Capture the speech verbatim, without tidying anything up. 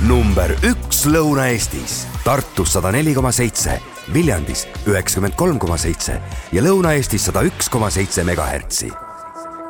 number üks Lõuna-Eestis. Tartus sada neli koma seitse, Viljandis üheksakümmend kolm koma seitse ja Lõuna-Eestis sada üks koma seitse megahertsi.